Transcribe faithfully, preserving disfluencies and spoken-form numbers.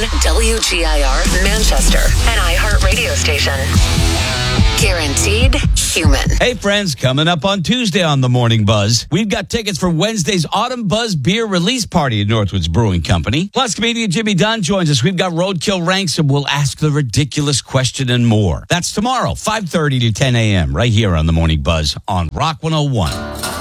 one W G I R Manchester, an iHeart radio station. Guaranteed human. Hey, friends, coming up on Tuesday on the Morning Buzz, we've got tickets for Wednesday's Autumn Buzz Beer Release Party at Northwoods Brewing Company. Plus, comedian Jimmy Dunn joins us. We've got Roadkill Ranks, and we'll ask the ridiculous question and more. That's tomorrow, five thirty to ten a.m., right here on the Morning Buzz on Rock one oh one.